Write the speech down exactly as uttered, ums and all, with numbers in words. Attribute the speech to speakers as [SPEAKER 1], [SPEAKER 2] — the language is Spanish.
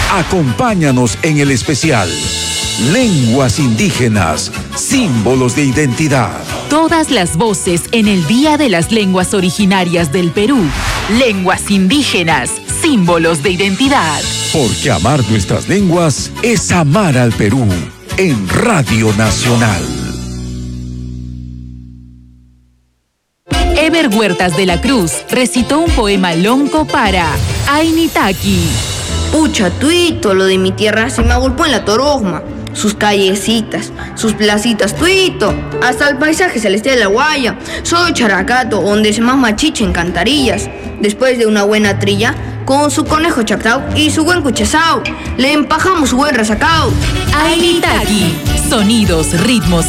[SPEAKER 1] Acompáñanos en el especial Lenguas Indígenas, símbolos de identidad.
[SPEAKER 2] Todas las voces en el Día de las Lenguas Originarias del Perú. Lenguas indígenas, símbolos de identidad.
[SPEAKER 1] Porque amar nuestras lenguas es amar al Perú. En Radio Nacional.
[SPEAKER 2] Ever Huertas de la Cruz recitó un poema lonco para Ainitaki.
[SPEAKER 3] Pucha, tuito, lo de mi tierra se me agolpó en la torojma. Sus callecitas, sus placitas, tuito, hasta el paisaje celestial de la Guaya. Soy Characato, donde se más machiche en cantarillas. Después de una buena trilla, con su conejo chactao y su buen cuchesao, le empajamos su buen resacao.
[SPEAKER 2] Ainitaki, sonidos, ritmos